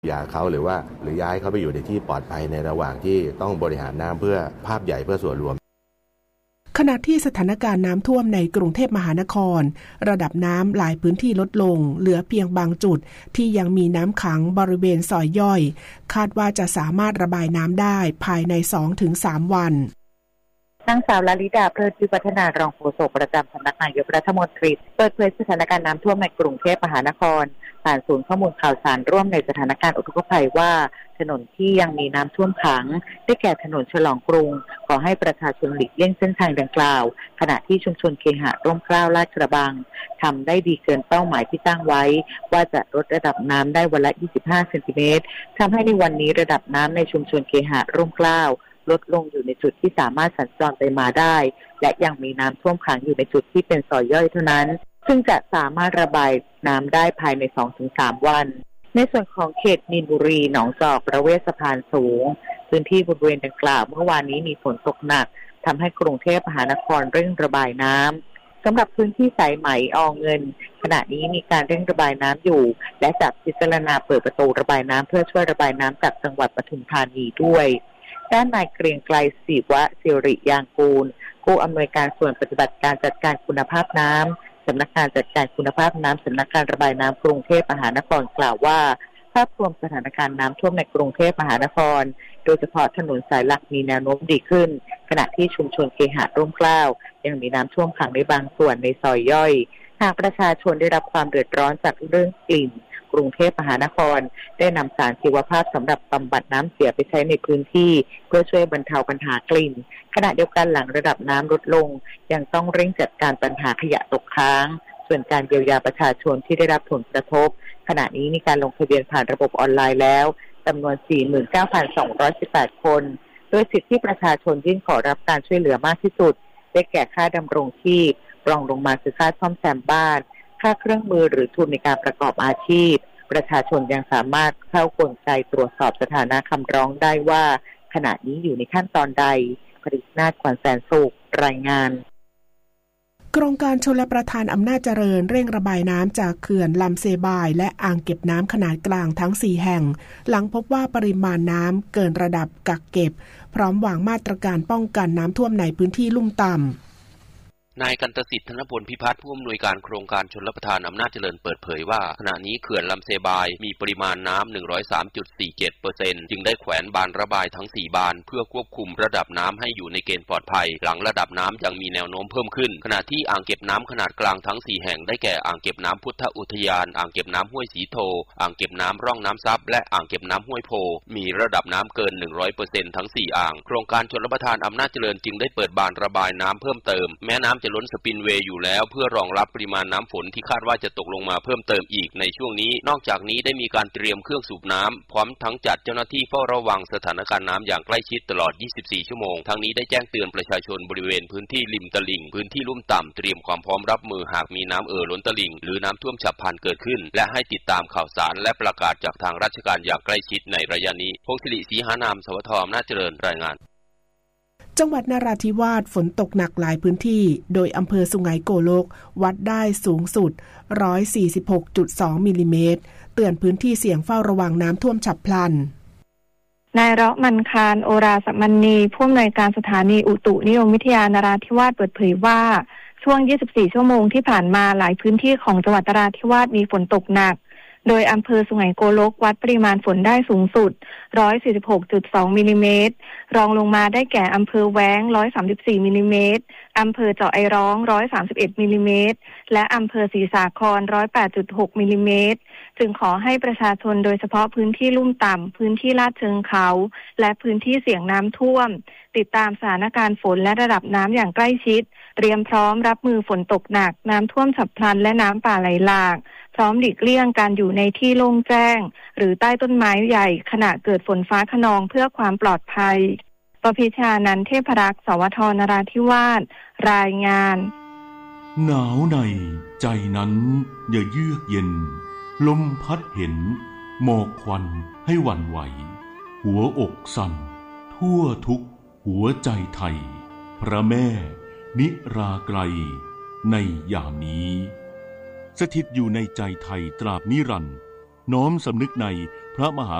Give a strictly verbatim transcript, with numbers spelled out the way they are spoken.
อย่าเขาหรือว่าหรือย้ายเขาไปอยู่ในที่ปลอดภัยในระหว่างที่ต้องบริหารน้ำเพื่อภาพใหญ่เพื่อส่วนรวมขณะที่สถานการณ์น้ำท่วมในกรุงเทพมหานครระดับน้ำหลายพื้นที่ลดลงเหลือเพียงบางจุดที่ยังมีน้ำขังบริเวณซอยย่อยคาดว่าจะสามารถระบายน้ำได้ภายใน สองถึงสาม วันนางสาวลลิดาเพลิดวิวัฒนารองโฆษกประจำสำนักนายกรัฐมนตรีเปิดเผยสถานการณ์น้ำท่วมในกรุงเทพมหานครผ่านศูนย์ข้อมูลข่าวสารร่วมในสถานการณ์อุทกภัยว่าถนนที่ยังมีน้ำท่วมขังได้แก่ถนนฉลองกรุงขอให้ประชาชนหลีกเลี่ยงเส้นทางดังกล่าวขณะที่ชุมชนเคหะร่มเกล้าลาดกระบังทำได้ดีเกินเป้าหมายที่ตั้งไว้ว่าจะลดระดับน้ำได้วันละยี่สิบห้าเซนติเมตรทำให้ในวันนี้ระดับน้ำในชุมชนเคหะร่มเกล้าลดลงอยู่ในจุดที่สามารถสัญจรไปมาได้และยังมีน้ำท่วมขังอยู่ในจุดที่เป็นซอยย่อยเท่านั้นซึ่งจะสามารถระบายน้ำได้ภายใน สองถึงสาม วันในส่วนของเขตมีนบุรีหนองจอกประเวศสะพานสูงพื้นที่บริเวณดังกล่าวเมื่อวานนี้มีฝนตกหนักทำให้กรุงเทพมหานครเร่งระบายน้ำสำหรับพื้นที่สายไหมอเงินขณะนี้มีการเร่งระบายน้ำอยู่และจะพิจารณาเปิดประตูระบายน้ำเพื่อช่วยระบายน้ำจากจังหวัดปทุมธานีด้วยด้านนายเกรียงไกรศิวะสิริยางกูลผู้อำนวยการส่วนปฏิบัติการจัดการคุณภาพน้ำสำนักงานจัดการคุณภาพน้ำสำนักงานระบายน้ำกรุงเทพมหานครกล่าวว่าภาพรวมสถานการณ์น้ำท่วมในกรุงเทพมหานครโดยเฉพาะถนนสายหลักมีแนวโน้มดีขึ้นขณะที่ชุมชนเคหะร่มเกล้ายังมีน้ำท่วมขังในบางส่วนในซอยย่อยหากประชาชนได้รับความเดือดร้อนจากเรื่องกลิ่นกรุงเทพมหานครได้นำสารชีวภาพสำหรับบำบัดน้ำเสียไปใช้ในพื้นที่เพื่อช่วยบรรเทาปัญหากลิ่นขณะเดียวกันหลังระดับน้ำลดลงยังต้องเร่งจัดการปัญหาขยะตกค้างส่วนการเยียวยาประชาชนที่ได้รับผลกระทบขณะนี้มีการลงทะเบียนผ่านระบบออนไลน์แล้วจำนวน สี่หมื่นเก้าพันสองร้อยสิบแปด คนโดยสิทธิที่ประชาชนยื่นขอรับการช่วยเหลือมากที่สุดได้แก่ค่าดำรงชีพรองลงมาคือค่าซ่อมแซมบ้านค่าเครื่องมือหรือทุนในการประกอบอาชีพประชาชนยังสามารถเข้ากลไกตรวจสอบสถานะคำร้องได้ว่าขณะนี้อยู่ในขั้นตอนใดปริศนาถ ขวัญแสนสุขรายงานโครงการชลประทานอำนาจเจริญเร่งระบายน้ำจากเขื่อนลำเซบายและอ่างเก็บน้ำขนาดกลางทั้งสี่แห่งหลังพบว่าปริมาณน้ำเกินระดับกักเก็บพร้อมวางมาตรการป้องกันน้ำท่วมในพื้นที่ลุ่มต่ำนายกันตสิทธิ์ธนพลพิพัฒน์ผู้อำนวยการโครงการชลประทานอำนาจเจริญเปิดเผยว่าขณะนี้เขื่อนลำเซบายมีปริมาณน้ำ หนึ่งร้อยสามจุดสี่เจ็ดเปอร์เซ็นต์ จึงได้แขวนบานระบายทั้งสี่บานเพื่อควบคุมระดับน้ำให้อยู่ในเกณฑ์ปลอดภัยหลังระดับน้ำยังมีแนวโน้มเพิ่มขึ้นขณะที่อ่างเก็บน้ำขนาดกลางทั้งสี่แห่งได้แก่อ่างเก็บน้ำพุทธอุทยานอ่างเก็บน้ำห้วยสีโทอ่างเก็บน้ำร่องน้ำซับและอ่างเก็บน้ำห้วยโพมีระดับน้ำเกิน หนึ่งร้อยเปอร์เซ็นต์ ทั้งสี่อ่างโครงการชลประทานอำนาจเจริญจึงได้เปิดบานระบายน้ำเพิ่มเติมแม้น้ำจะล้นสปินเวย์อยู่แล้วเพื่อรองรับปริมาณน้ำฝนที่คาดว่าจะตกลงมาเพิ่มเติมอีกในช่วงนี้นอกจากนี้ได้มีการเตรียมเครื่องสูบน้ำพร้อมทั้งจัดเจ้าหน้าที่เฝ้าระวังสถานการณ์น้ำอย่างใกล้ชิดตลอดยี่สิบสี่ชั่วโมงทั้งนี้ได้แจ้งเตือนประชาชนบริเวณพื้นที่ริมตลิ่งพื้นที่ลุ่มต่ำเตรียมความพร้อมรับมือหากมีน้ำเอ่อล้นตลิ่งหรือน้ำท่วมฉับพลันเกิดขึ้นและให้ติดตามข่าวสารและประกาศจากทางราชการอย่างใกล้ชิดในระยะนี้พงศิริศรีหานามสวทอำนาจเจริญรายงานจังหวัดนราธิวาสฝนตกหนักหลายพื้นที่โดยอำเภอสุไหงโกลกวัดได้สูงสุด หนึ่งร้อยสี่สิบหกจุดสอง มิลลิเมตรเตือนพื้นที่เสี่ยงเฝ้าระวังน้ำท่วมฉับพลันนายเราะมันคารโอราสมัญณีผู้อำนวยการสถานีอุตุนิยมวิทยานราธิวาสเปิดเผยว่าช่วงยี่สิบสี่ชั่วโมงที่ผ่านมาหลายพื้นที่ของจังหวัดนราธิวาสมีฝนตกหนักโดยอำเภอสุไหงโกลกวัดปริมาณฝนได้สูงสุด หนึ่งร้อยสี่สิบหกจุดสอง มิลลิเมตรรองลงมาได้แก่อำเภอแว้งหนึ่งร้อยสามสิบสี่มิลลิเมตรอำเภอเจาะไอร้องหนึ่งร้อยสามสิบเอ็ดมิลลิเมตรและอำเภอศรีสาคร หนึ่งร้อยแปดจุดหก มิลลิเมตรจึงขอให้ประชาชนโดยเฉพาะพื้นที่ลุ่มต่ำพื้นที่ลาดเชิงเขาและพื้นที่เสี่ยงน้ำท่วมติดตามสถานการณ์ฝนและระดับน้ำอย่างใกล้ชิดเตรียมพร้อมรับมือฝนตกหนักน้ำท่วมฉับพลันและน้ำป่าไหลหลากพร้อมหลีกเลี่ยงการอยู่ในที่โล่งแจ้งหรือใต้ต้นไม้ใหญ่ขณะเกิดฝนฟ้าคะนองเพื่อความปลอดภัยปพิชานันท์เทพรักษ์สวทนราธิวาสรายงานหนาวในใจนั้นอย่าเยือกเย็นลมพัดเห็นหมอกควันให้หวั่นไหวหัวอกสั่นทั่วทุกหัวใจไทยพระแม่นิราไกลในยามนี้สถิตอยู่ในใจไทยตราบนิรันดร์น้อมสำนึกในพระมหา